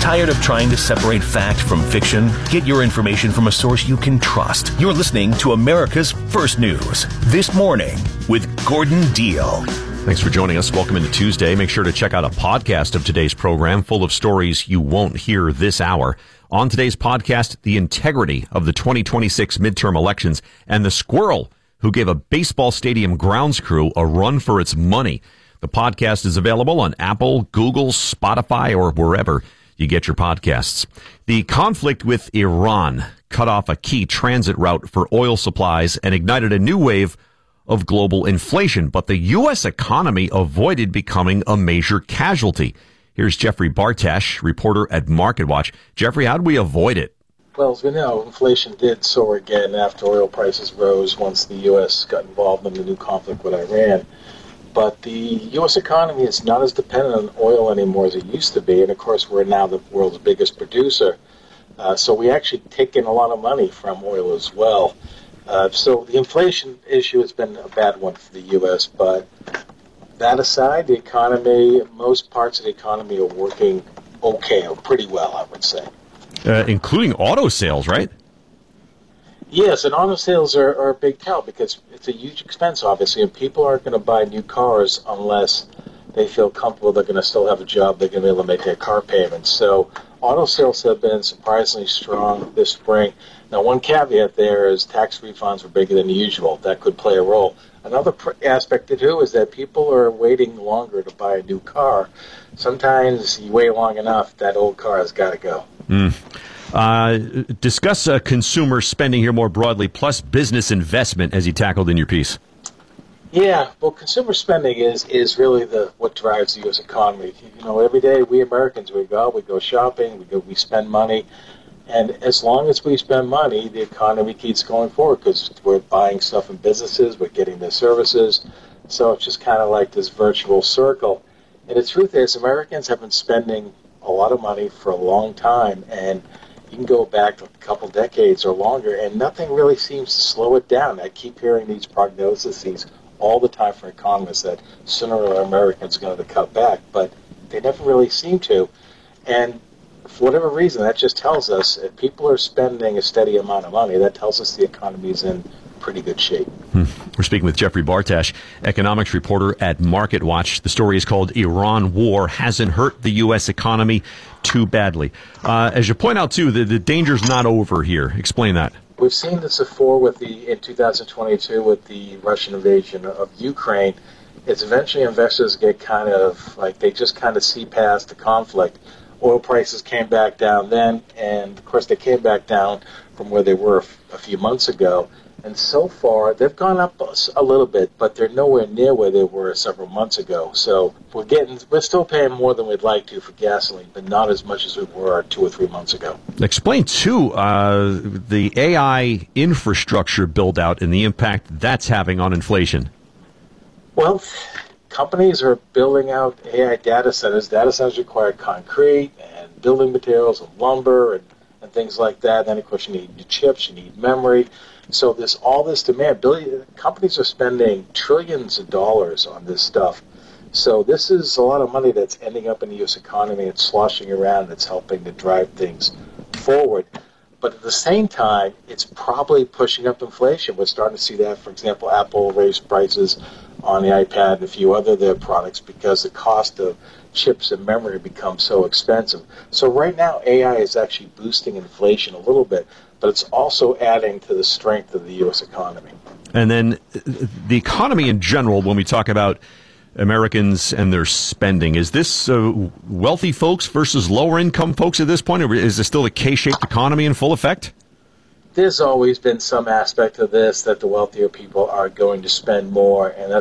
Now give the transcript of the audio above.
Tired of trying to separate fact from fiction? Get your information from a source you can trust. You're listening to America's First News This Morning with Gordon Deal. Thanks for joining us. Welcome into Tuesday. Make sure to check out a podcast of today's program full of stories you won't hear this hour. On today's podcast, the integrity of the 2026 midterm elections and the squirrel who gave a baseball stadium grounds crew a run for its money. The podcast is available on Apple, Google, Spotify, or wherever you get your podcasts. The conflict with Iran cut off a key transit route for oil supplies and ignited a new wave of global inflation, but the U.S. economy avoided becoming a major casualty. Here's Jeffrey Bartash, reporter at MarketWatch. Jeffrey, how did we avoid it? Well, as we know, inflation did soar again after oil prices rose once the U.S. got involved in the new conflict with Iran. But the U.S. economy is not as dependent on oil anymore as it used to be. And, of course, we're now the world's biggest producer. So we actually take in a lot of money from oil as well. So the inflation issue has been a bad one for the U.S., but that aside, the economy, most parts of the economy are working okay, or pretty well, I would say. Including auto sales, right? Yes, and auto sales are a big tell because it's a huge expense, obviously, and people aren't going to buy new cars unless they feel comfortable they're going to still have a job, they're going to be able to make their car payments. So auto sales have been surprisingly strong this spring. Now, one caveat there is tax refunds were bigger than usual. That could play a role. Another aspect to do is that people are waiting longer to buy a new car. Sometimes you wait long enough, that old car has got to go. Discuss consumer spending here more broadly, plus business investment as you tackled in your piece. Yeah, well, consumer spending is really what drives the U.S. economy. You know, every day we Americans, we go shopping, we spend money. And as long as we spend money, the economy keeps going forward because we're buying stuff in businesses, we're getting their services. So it's just kind of like this virtual circle. And the truth is, Americans have been spending a lot of money for a long time. And you can go back a couple decades or longer, and nothing really seems to slow it down. I keep hearing these prognoses all the time from economists that sooner or later Americans are going to cut back, but they never really seem to. And for whatever reason, that just tells us if people are spending a steady amount of money, that tells us the economy is in pretty good shape. We're speaking with Jeffrey Bartash, economics reporter at MarketWatch. The story is called Iran War Hasn't Hurt the U.S. Economy Too Badly. As you point out, too, the danger's not over here. Explain that. We've seen this before in 2022 with the Russian invasion of Ukraine. It's eventually investors get they just see past the conflict. Oil prices came back down then, and of course they came back down from where they were a few months ago. And so far, they've gone up a little bit, but they're nowhere near where they were several months ago. So we're still paying more than we'd like to for gasoline, but not as much as we were 2 or 3 months ago. Explain, too, the AI infrastructure build-out and the impact that's having on inflation. Well, companies are building out AI data centers. Data centers require concrete and building materials and lumber and things like that. Then, of course, you need chips, you need memory. So there's all this demand. Companies are spending trillions of dollars on this stuff. So this is a lot of money that's ending up in the U.S. economy. It's sloshing around. It's helping to drive things forward. But at the same time, it's probably pushing up inflation. We're starting to see that. For example, Apple raised prices on the iPad and a few other of their products because the cost of chips and memory becomes so expensive. So right now, AI is actually boosting inflation a little bit, but it's also adding to the strength of the U.S. economy. And then the economy in general, when we talk about Americans and their spending, is this wealthy folks versus lower income folks at this point, or is this still a K-shaped economy in full effect? There's always been some aspect of this that the wealthier people are going to spend more, and that's